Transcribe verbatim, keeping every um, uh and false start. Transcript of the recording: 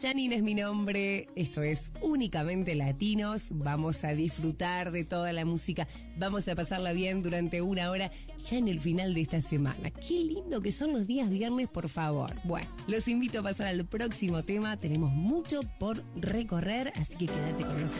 Janine es mi nombre, esto es Únicamente Latinos, vamos a disfrutar de toda la música, vamos a pasarla bien durante una hora ya en el final de esta semana. Qué lindo que son los días viernes, por favor. Bueno, los invito a pasar al próximo tema, tenemos mucho por recorrer, así que quédate con nosotros.